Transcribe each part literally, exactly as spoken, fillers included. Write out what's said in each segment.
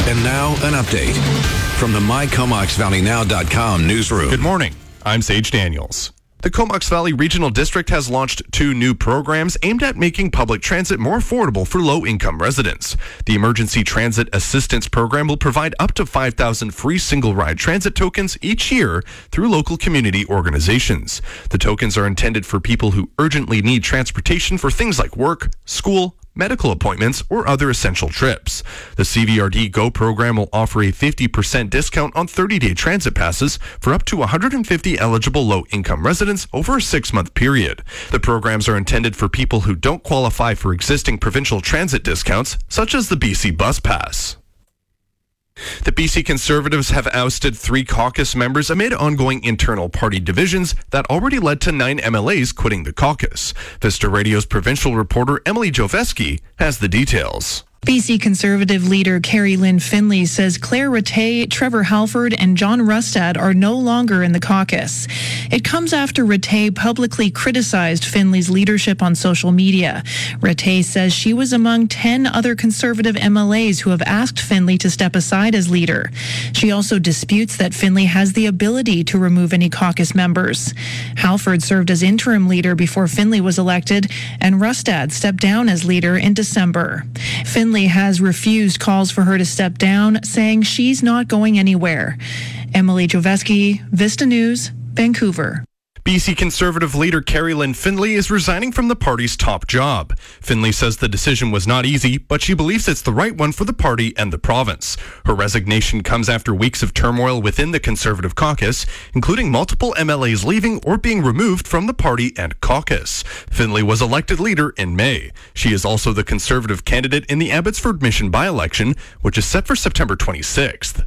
And now, an update from the my comox valley now dot com newsroom. Good morning. I'm Sage Daniels. The Comox Valley Regional District has launched two new programs aimed at making public transit more affordable for low-income residents. The Emergency Transit Assistance Program will provide up to five thousand free single-ride transit tokens each year through local community organizations. The tokens are intended for people who urgently need transportation for things like work, school, medical appointments, or other essential trips. The C V R D Go program will offer a fifty percent discount on thirty-day transit passes for up to one hundred fifty eligible low-income residents over a six-month period. The programs are intended for people who don't qualify for existing provincial transit discounts, such as the B C Bus Pass. The B C Conservatives have ousted three caucus members amid ongoing internal party divisions that already led to nine M L As quitting the caucus. Vista Radio's provincial reporter Emily Joveski has the details. B C Conservative leader Carrie Lynn Finley says Claire Rattay, Trevor Halford, and John Rustad are no longer in the caucus. It comes after Rattay publicly criticized Finley's leadership on social media. Rattay says she was among ten other Conservative M L As who have asked Finley to step aside as leader. She also disputes that Finley has the ability to remove any caucus members. Halford served as interim leader before Finley was elected, and Rustad stepped down as leader in December. Finley has refused calls for her to step down, saying she's not going anywhere. Emily Joveski, Vista News, Vancouver. B C Conservative leader Carrie Lynn Finley is resigning from the party's top job. Finley says the decision was not easy, but she believes it's the right one for the party and the province. Her resignation comes after weeks of turmoil within the Conservative caucus, including multiple M L As leaving or being removed from the party and caucus. Finley was elected leader in May. She is also the Conservative candidate in the Abbotsford Mission by-election, which is set for September twenty-sixth.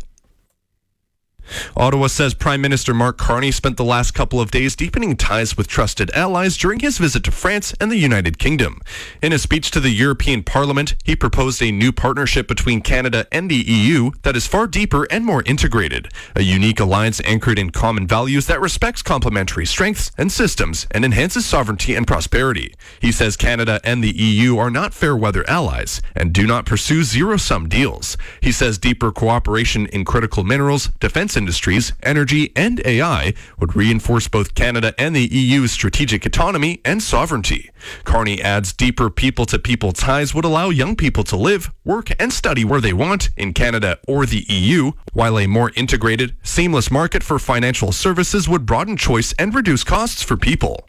Ottawa says Prime Minister Mark Carney spent the last couple of days deepening ties with trusted allies during his visit to France and the United Kingdom. In a speech to the European Parliament, he proposed a new partnership between Canada and the E U that is far deeper and more integrated, a unique alliance anchored in common values that respects complementary strengths and systems and enhances sovereignty and prosperity. He says Canada and the E U are not fair-weather allies and do not pursue zero-sum deals. He says deeper cooperation in critical minerals, defense industries, energy, and A I would reinforce both Canada and the E U's strategic autonomy and sovereignty. Carney adds deeper people-to-people ties would allow young people to live, work, and study where they want in Canada or the E U, while a more integrated, seamless market for financial services would broaden choice and reduce costs for people.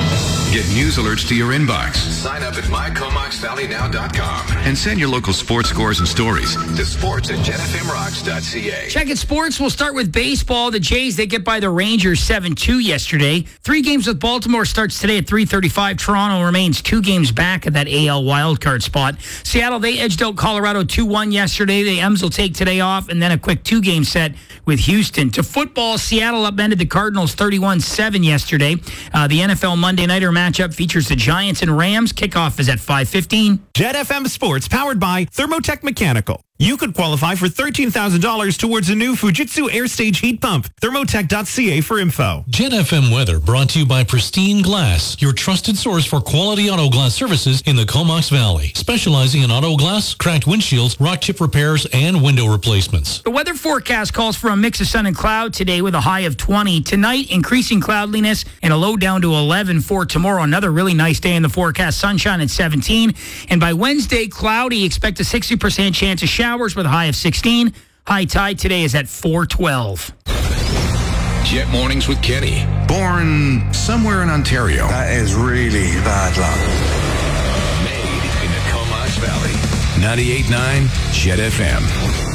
Get news alerts to your inbox. Sign up at my comox valley now dot com and send your local sports scores and stories to sports at jet f m rocks dot c a. Check it sports. We'll start with baseball. The Jays, they get by the Rangers seven two yesterday. Three games with Baltimore starts today at three thirty-five. Toronto remains two games back at that A L wildcard spot. Seattle, they edged out Colorado two one yesterday. The M's will take today off, and then a quick two-game set with Houston. To football, Seattle upended the Cardinals thirty-one seven yesterday. Uh, the N F L Monday Nighter matchup features the Giants and Rams. Kickoff is at five fifteen. Jet F M Sports, powered by Thermotech Mechanical. You could qualify for thirteen thousand dollars towards a new Fujitsu Airstage heat pump. Thermotech dot c a for info. Jet F M weather brought to you by Pristine Glass, your trusted source for quality auto glass services in the Comox Valley, specializing in auto glass, cracked windshields, rock chip repairs, and window replacements. The weather forecast calls for a mix of sun and cloud today with a high of twenty. Tonight, increasing cloudiness and a low down to eleven for tomorrow. Another really nice day in the forecast. Sunshine at seventeen. And by Wednesday, cloudy. Expect a sixty percent chance of showers with a high of sixteen. High tide today is at four twelve. Jet Mornings with Kenny. Born somewhere in Ontario. That is really bad luck. Made in the Comox Valley. ninety-eight point nine Jet F M.